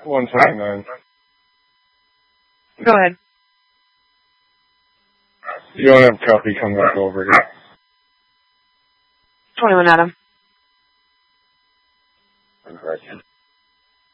129. Go ahead. You don't have copy, come back over here. 21 Adam. Correction.